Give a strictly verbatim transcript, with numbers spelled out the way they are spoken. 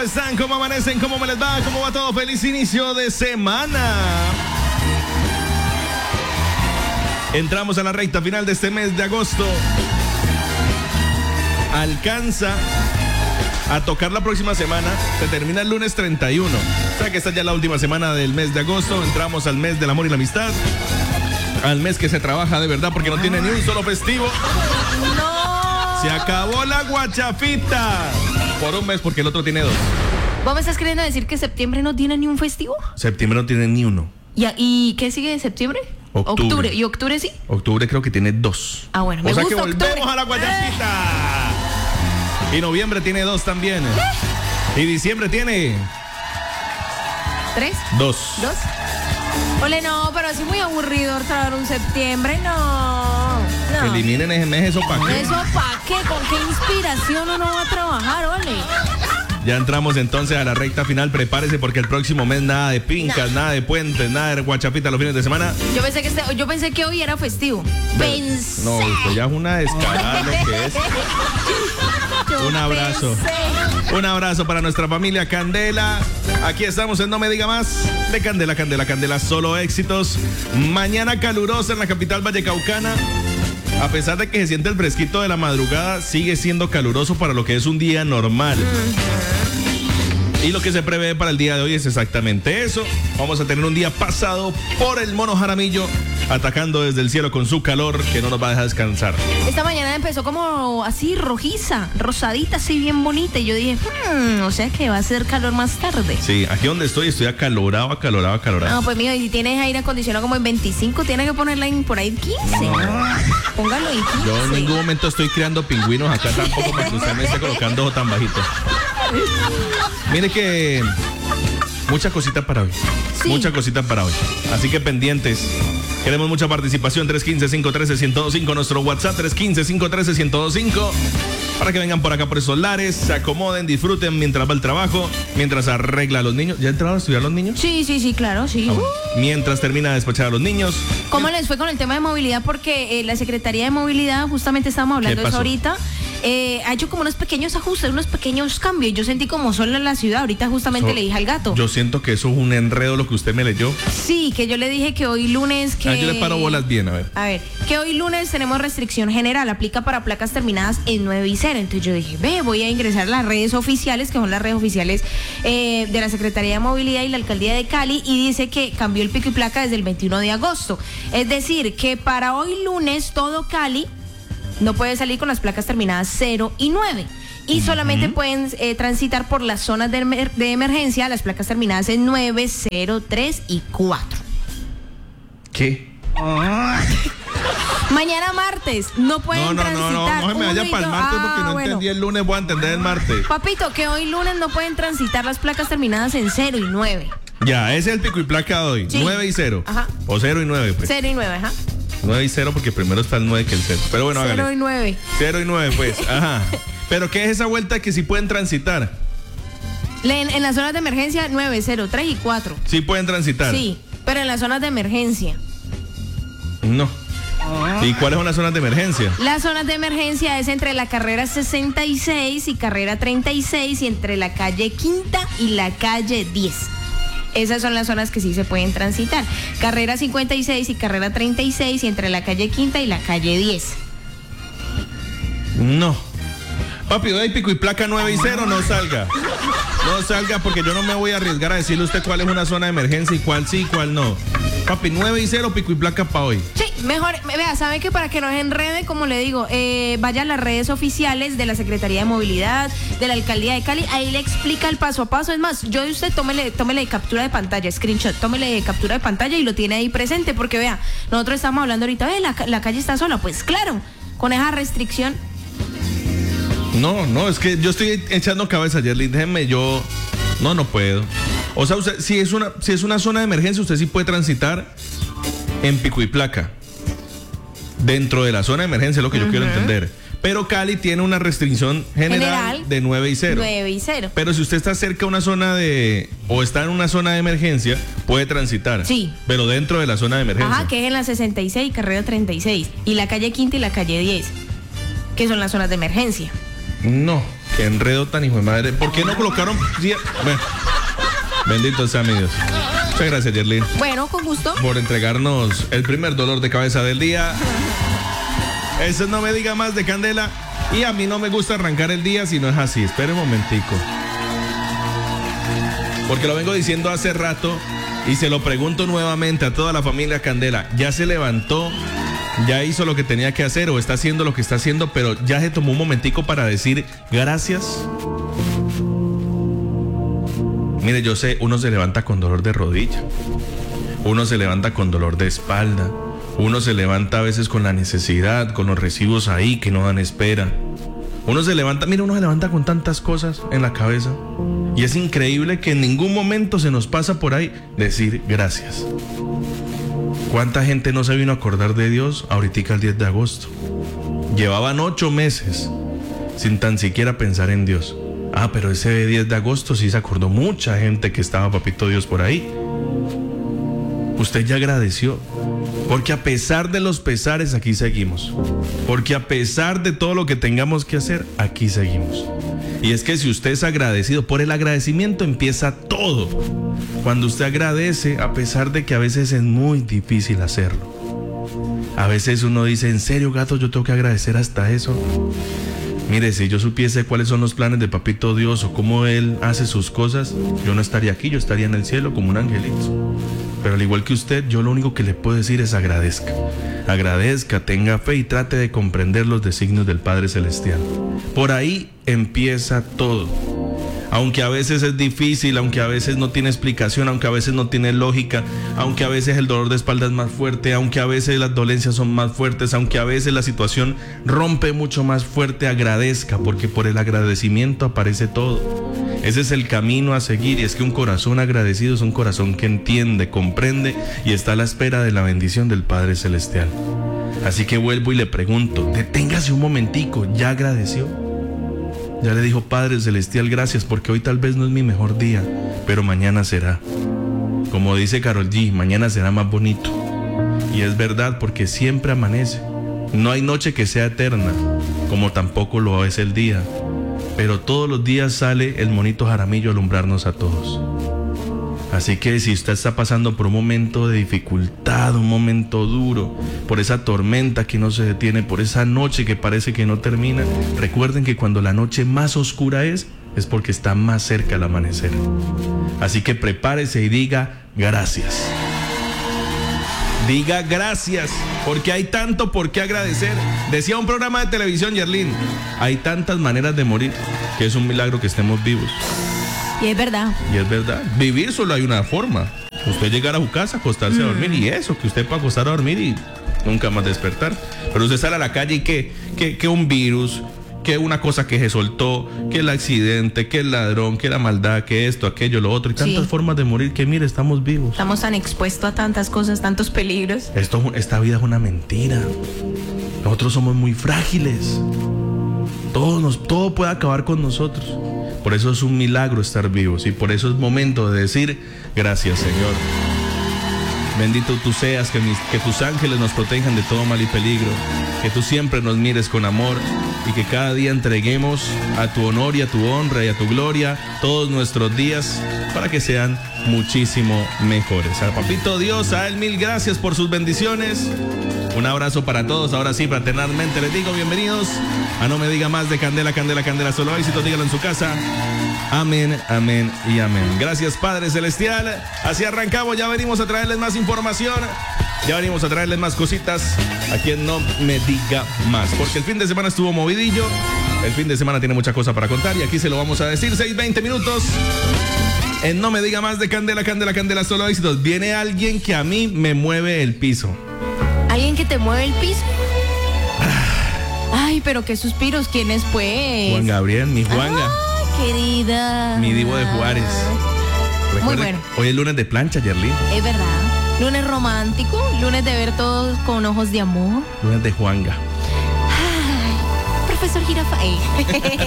están? ¿Cómo amanecen? ¿Cómo me les va? ¿Cómo va todo? Feliz inicio de semana. Entramos a la recta final de este mes de agosto. Alcanza a tocar la próxima semana. Se termina el lunes treinta y uno. O sea que esta ya es la última semana del mes de agosto. Entramos al mes del amor y la amistad. Al mes que se trabaja de verdad porque no tiene ni un solo festivo. ¡No! Se acabó la guachafita. Por un mes porque el otro tiene dos. ¿Vos me estás queriendo decir que septiembre no tiene ni un festivo? Septiembre no tiene ni uno. ¿Y, ¿y qué sigue de septiembre? Octubre. Octubre. ¿Y octubre sí? Octubre creo que tiene dos. Ah, bueno, me O sea gusta que volvemos octubre. a la guachafita. Y noviembre tiene dos también. Y diciembre tiene ¿Tres? dos. ¿Dos? Ole, no, pero así muy aburrido traer un septiembre, no. Que no. eliminen ese mes, eso para qué. ¿Eso para qué? ¿Con qué inspiración uno va a trabajar, ole? Ya entramos entonces a la recta final. Prepárese porque el próximo mes nada de pincas, No. nada de puentes, nada de guachafita los fines de semana. Yo pensé que este, yo pensé que hoy era festivo. Pensé. No, esto ya es una descarada lo que es. Yo Un abrazo. pensé. Un abrazo para nuestra familia Candela. Aquí estamos en No Me Diga Más. De Candela, Candela, Candela, solo éxitos. Mañana calurosa en la capital vallecaucana. A pesar de que se siente el fresquito de la madrugada, sigue siendo caluroso para lo que es un día normal. Y lo que se prevé para el día de hoy es exactamente eso. Vamos a tener un día pasado por el mono Jaramillo, atacando desde el cielo con su calor que no nos va a dejar descansar. Esta mañana empezó como así rojiza, rosadita, así bien bonita. Y yo dije, hmm, o sea que va a ser calor más tarde. Sí, aquí donde estoy, estoy acalorado, acalorado, acalorado. No, pues mío, y si tienes aire acondicionado como en veinticinco, tienes que ponerla en por ahí quince. Póngalo en quince. Yo en ningún momento estoy creando pingüinos acá tampoco para que usted me esté colocando tan bajito. Mire que muchas cositas para hoy. Sí. Muchas cositas para hoy. Así que pendientes. Queremos mucha participación. tres uno cinco, cinco uno tres, uno cero dos cinco. Nuestro WhatsApp tres uno cinco, cinco uno tres, uno cero dos cinco. Para que vengan por acá por esos lares, se acomoden, disfruten mientras va el trabajo, mientras arregla a los niños. ¿Ya entraron a estudiar los niños? Sí, sí, sí, claro, sí. Ah, bueno. Mientras termina de despachar a los niños. ¿Cómo les fue con el tema de movilidad? Porque eh, la Secretaría de Movilidad, justamente estábamos hablando de eso pasó? ahorita, eh, ha hecho como unos pequeños ajustes, unos pequeños cambios. Yo sentí como solo en la ciudad. Ahorita justamente So- le dije al gato. Yo siento que eso es un enredo lo que usted me leyó. Sí, que yo le dije que hoy lunes que... Ah, yo le paro bolas bien, a ver. A ver, que hoy lunes tenemos restricción general, aplica para placas terminadas en nueve y cero. Entonces yo dije, ve, voy a ingresar a las redes oficiales, que son las redes oficiales eh, de la Secretaría de Movilidad y la Alcaldía de Cali, y dice que cambió el pico y placa desde el veintiuno de agosto. Es decir, que para hoy lunes todo Cali no puede salir con las placas terminadas cero y nueve. Y solamente pueden eh, transitar por las zonas de, emer- de emergencia las placas terminadas en nueve, cero, tres y cuatro. ¿Qué? Mañana martes no pueden No, no, transitar. no, no, no se me vaya uno y para el dos. martes porque Ah, no bueno. entendí el lunes, voy a entender el martes. Papito, que hoy lunes no pueden transitar las placas terminadas en cero y nueve. Ya, ese es el pico y placa de hoy. Sí. nueve y cero. Ajá. O cero y nueve, pues. cero y nueve, ajá. nueve y cero porque primero está el nueve que el cero. Pero bueno, cero y hágale. nueve. cero y nueve, pues. Ajá. Pero ¿qué es esa vuelta que sí pueden transitar? En, en las zonas de emergencia nueve, cero, tres y cuatro. Sí pueden transitar. Sí, pero en las zonas de emergencia. No. ¿Y cuáles son las zonas de emergencia? Las zonas de emergencia es entre la carrera sesenta y seis y carrera treinta y seis y entre la calle Quinta y la calle diez. Esas son las zonas que sí se pueden transitar. Carrera cincuenta y seis y carrera treinta y seis y entre la calle Quinta y la calle diez. No. Papi, hoy hay pico y placa nueve y cero, no salga. No salga porque yo no me voy a arriesgar a decirle a usted cuál es una zona de emergencia y cuál sí y cuál no. Papi, nueve y cero, pico y placa para hoy. Sí, mejor, vea, ¿sabe que para que no se enrede, como le digo, eh, vaya a las redes oficiales de la Secretaría de Movilidad, de la Alcaldía de Cali, ahí le explica el paso a paso. Es más, yo de usted tómele, tómele captura de pantalla, screenshot, tómele captura de pantalla y lo tiene ahí presente, porque vea, nosotros estamos hablando ahorita, ve, la, la calle está sola, pues claro, con esa restricción. No, no, es que yo estoy echando cabeza, Yerly, déjeme, yo no, no puedo. O sea, usted, si es una, si es una zona de emergencia, usted sí puede transitar en pico y placa. Dentro de la zona de emergencia, es lo que yo uh-huh. quiero entender. Pero Cali tiene una restricción general, general de nueve y cero. nueve y cero. Pero si usted está cerca de una zona de, o está en una zona de emergencia, puede transitar. Sí. Pero dentro de la zona de emergencia. Ajá, que es en la sesenta y seis, carrera treinta y seis. Y la calle Quinta y la calle diez, que son las zonas de emergencia. No. Qué enredo tan hijo de madre. ¿Por qué no colocaron? Bueno, bendito sea mi Dios. Muchas gracias, Yerlin. Bueno, con gusto. Por entregarnos el primer dolor de cabeza del día. Eso no me diga más de Candela. Y a mí no me gusta arrancar el día si no es así. Espere un momentico. Porque lo vengo diciendo hace rato y se lo pregunto nuevamente a toda la familia Candela. ¿Ya se levantó? ¿Ya hizo lo que tenía que hacer o está haciendo lo que está haciendo, pero ya se tomó un momentico para decir gracias? Mire, yo sé, uno se levanta con dolor de rodilla, uno se levanta con dolor de espalda, uno se levanta a veces con la necesidad, con los recibos ahí que no dan espera. Uno se levanta, mira, uno se levanta con tantas cosas en la cabeza y es increíble que en ningún momento se nos pasa por ahí decir gracias. ¿Cuánta gente no se vino a acordar de Dios ahorita el diez de agosto? Llevaban ocho meses sin tan siquiera pensar en Dios. Ah, pero ese diez de agosto sí se acordó mucha gente que estaba Papito Dios por ahí. Usted ya agradeció, porque a pesar de los pesares aquí seguimos, porque a pesar de todo lo que tengamos que hacer, aquí seguimos. Y es que si usted es agradecido, por el agradecimiento empieza todo. Cuando usted agradece, a pesar de que a veces es muy difícil hacerlo. A veces uno dice, ¿en serio, gato, yo tengo que agradecer hasta eso? Mire, si yo supiese cuáles son los planes de Papito Dios o cómo Él hace sus cosas, yo no estaría aquí, yo estaría en el cielo como un angelito. Pero al igual que usted, yo lo único que le puedo decir es agradezca. Agradezca, tenga fe y trate de comprender los designios del Padre Celestial. Por ahí empieza todo. Aunque a veces es difícil, aunque a veces no tiene explicación, aunque a veces no tiene lógica, aunque a veces el dolor de espalda es más fuerte, aunque a veces las dolencias son más fuertes, aunque a veces la situación rompe mucho más fuerte, agradezca, porque por el agradecimiento aparece todo. Ese es el camino a seguir, y es que un corazón agradecido es un corazón que entiende, comprende y está a la espera de la bendición del Padre Celestial. Así que vuelvo y le pregunto, deténgase un momentico, ¿ya agradeció? Ya le dijo, Padre Celestial, gracias, porque hoy tal vez no es mi mejor día, pero mañana será. Como dice Karol G, mañana será más bonito. Y es verdad, porque siempre amanece. No hay noche que sea eterna, como tampoco lo es el día. Pero todos los días sale el monito Jaramillo a alumbrarnos a todos. Así que si usted está pasando por un momento de dificultad, un momento duro, por esa tormenta que no se detiene, por esa noche que parece que no termina, recuerden que cuando la noche más oscura es, es porque está más cerca el amanecer. Así que prepárese y diga gracias. Diga gracias, porque hay tanto por qué agradecer. Decía un programa de televisión, Yerlin, hay tantas maneras de morir que es un milagro que estemos vivos. Y es verdad. Y es verdad. Vivir solo hay una forma. Usted llegar a su casa, acostarse mm. a dormir y eso, que usted pueda acostar a dormir y nunca más despertar. Pero usted sale a la calle y que, que, que un virus, que una cosa que se soltó, que el accidente, que el ladrón, que la maldad, que esto, aquello, lo otro. Y tantas sí. formas de morir que mire, estamos vivos. Estamos tan expuestos a tantas cosas, tantos peligros. Esto, esta vida es una mentira. Nosotros somos muy frágiles. Todo, nos, todo puede acabar con nosotros. Por eso es un milagro estar vivos y por eso es momento de decir gracias, Señor. Bendito tú seas, que, mis, que tus ángeles nos protejan de todo mal y peligro, que tú siempre nos mires con amor y que cada día entreguemos a tu honor y a tu honra y a tu gloria todos nuestros días para que sean muchísimo mejores. Al Papito Dios, a Él mil gracias por sus bendiciones. Un abrazo para todos. Ahora sí, fraternalmente les digo bienvenidos a No Me Diga Más de Candela, Candela, Candela. Solo éxitos, dígalo en su casa. Amén, amén y amén. Gracias, Padre Celestial. Así arrancamos. Ya venimos a traerles más información. Ya venimos a traerles más cositas aquí en No Me Diga Más. Porque el fin de semana estuvo movidillo. El fin de semana tiene mucha cosa para contar y aquí se lo vamos a decir. seis veinte minutos. En No Me Diga Más de Candela, Candela, Candela. Solo éxitos. Viene alguien que a mí me mueve el piso. ¿Alguien que te mueve el piso? Ay, pero qué suspiros. ¿Quién es, pues? Juan Gabriel, mi Juanga. Ay, querida. Mi divo de Juárez. Recuerda, muy bueno. Hoy es lunes de plancha, Yerlin. Es verdad. Lunes romántico, lunes de ver todos con ojos de amor. Lunes de Juanga. Ay, profesor Jirafa.